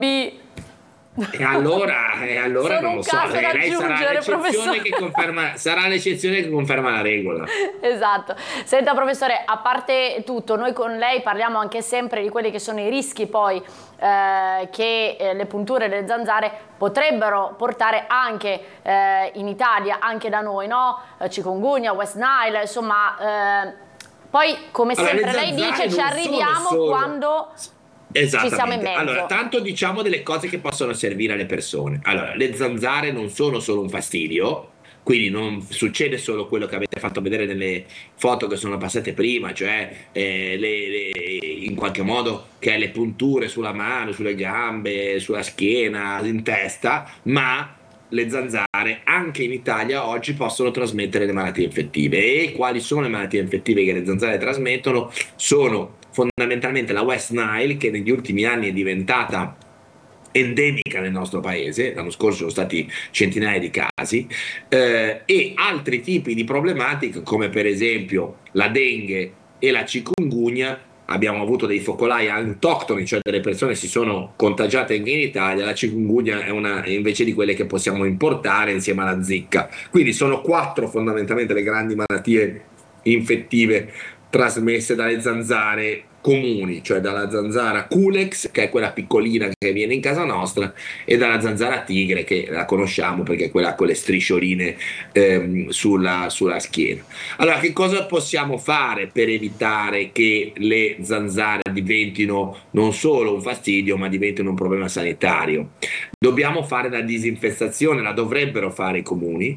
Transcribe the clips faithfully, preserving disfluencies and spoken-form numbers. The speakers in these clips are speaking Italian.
E allora, e allora Sono non un lo so, caso da lei sarà aggiungere, l'eccezione professore. che conferma, sarà l'eccezione che conferma la regola. Esatto. Senta professore, a parte tutto, noi con lei parliamo anche sempre di quelli che sono i rischi poi eh, che eh, le punture delle zanzare potrebbero portare anche eh, in Italia, anche da noi, no? Eh, Chikungunya, West Nile, insomma, eh, poi come Allora, le sempre lei zanzare dice ci non sono arriviamo solo. quando ci siamo in Esattamente. Allora, mezzo. tanto diciamo delle cose che possono servire alle persone. Allora, le zanzare non sono solo un fastidio, quindi non succede solo quello che avete fatto vedere nelle foto che sono passate prima, cioè eh, le- le- in qualche modo che è le punture sulla mano, sulle gambe, sulla schiena, in testa, ma le zanzare anche in Italia oggi possono trasmettere le malattie infettive. E quali sono le malattie infettive che le zanzare trasmettono? Sono fondamentalmente la West Nile, che negli ultimi anni è diventata endemica nel nostro paese. L'anno scorso sono stati centinaia di casi, eh, e altri tipi di problematiche come per esempio la dengue e la chikungunya. Abbiamo avuto dei focolai autoctoni, cioè delle persone si sono contagiate anche in Italia. La chikungunya è una invece di quelle che possiamo importare insieme alla zecca. Quindi sono quattro fondamentalmente le grandi malattie infettive trasmesse dalle zanzare comuni, cioè dalla zanzara Culex, che è quella piccolina che viene in casa nostra, e dalla zanzara tigre, che la conosciamo perché è quella con le striscioline ehm, sulla, sulla schiena. Allora, che cosa possiamo fare per evitare che le zanzare diventino non solo un fastidio, ma diventino un problema sanitario? Dobbiamo fare la disinfestazione, la dovrebbero fare i comuni,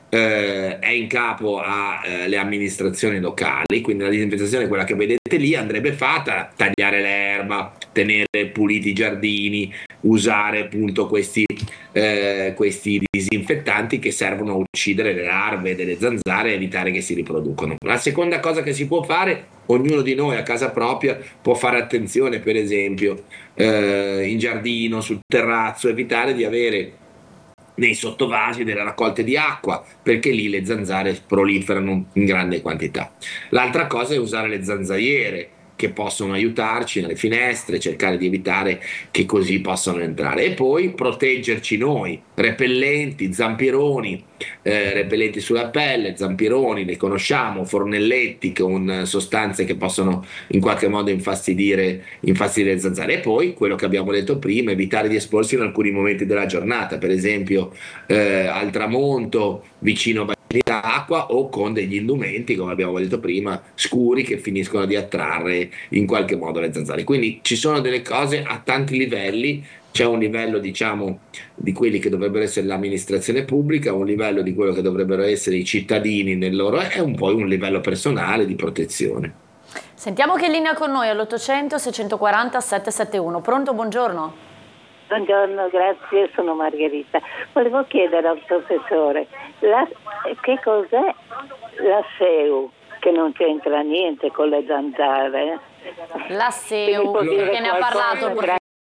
eh, è in capo alle amministrazioni locali, quindi la disinfestazione, quella che vedete lì, andrebbe fatta: tagliare l'erba, tenere puliti i giardini, usare appunto questi, eh, questi disinfettanti che servono a uccidere le larve delle zanzare e evitare che si riproducano. La seconda cosa che si può fare, ognuno di noi a casa propria può fare attenzione, per esempio eh, in giardino, sul terrazzo, evitare di avere nei sottovasi delle raccolte di acqua, perché lì le zanzare proliferano in grande quantità. L'altra cosa è usare le zanzariere, che possono aiutarci nelle finestre, cercare di evitare che così possano entrare, e poi proteggerci noi, repellenti, zampironi, eh, repellenti sulla pelle, zampironi, li conosciamo, fornelletti con sostanze che possono in qualche modo infastidire, infastidire le zanzare. E poi quello che abbiamo detto prima: evitare di esporsi in alcuni momenti della giornata, per esempio eh, al tramonto, vicino a bacini d'acqua, o con degli indumenti, come abbiamo detto prima, scuri, che finiscono di attrarre in qualche modo le zanzare. Quindi ci sono delle cose a tanti livelli. C'è un livello, diciamo, di quelli che dovrebbero essere l'amministrazione pubblica, un livello di quello che dovrebbero essere i cittadini nel loro, e un po' un livello personale di protezione. Sentiamo che è in linea con noi all'ottocento seicentoquaranta settecentosettantuno. Pronto, buongiorno. Buongiorno, grazie, sono Margherita. Volevo chiedere al professore, la, che cos'è la S E U, che non c'entra niente con le zanzare? La S E U, che ne ha parlato il professore.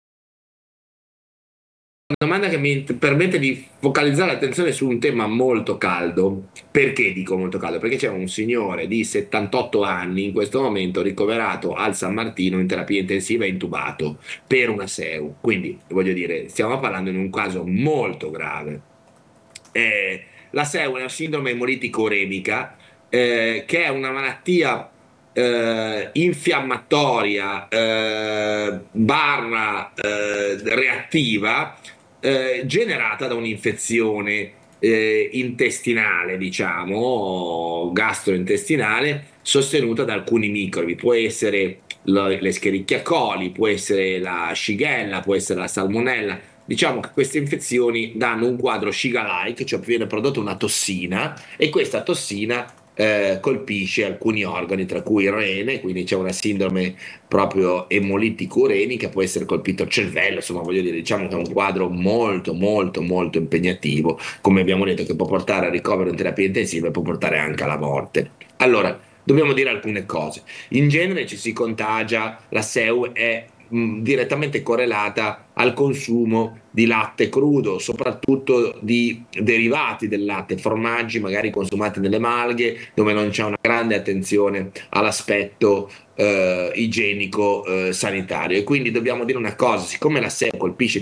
Una domanda che mi permette di focalizzare l'attenzione su un tema molto caldo. Perché dico molto caldo? Perché c'è un signore di settantotto anni in questo momento ricoverato al San Martino in terapia intensiva e intubato per una S E U. Quindi, voglio dire, stiamo parlando in un caso molto grave. Eh, la S E U è una sindrome emolitico-uremica, eh, che è una malattia eh, infiammatoria eh, barra eh, reattiva, eh, generata da un'infezione eh, intestinale, diciamo, gastrointestinale, sostenuta da alcuni microbi. Può essere lo- l'Escherichia coli, può essere la Shigella, può essere la Salmonella. Diciamo che queste infezioni danno un quadro Shiga-like, cioè viene prodotta una tossina, e questa tossina eh, colpisce alcuni organi, tra cui il rene, quindi c'è una sindrome proprio emolitico-urenica, può essere colpito il cervello. Insomma, voglio dire, diciamo che è un quadro molto, molto, molto impegnativo, come abbiamo detto, che può portare al ricovero in terapia intensiva e può portare anche alla morte. Allora, dobbiamo dire alcune cose. In genere ci si contagia, la S E U è mh, direttamente correlata al consumo di latte crudo, soprattutto di derivati del latte, formaggi magari consumati nelle malghe, dove non c'è una grande attenzione all'aspetto eh, igienico eh, sanitario. E quindi dobbiamo dire una cosa: siccome la S E U colpisce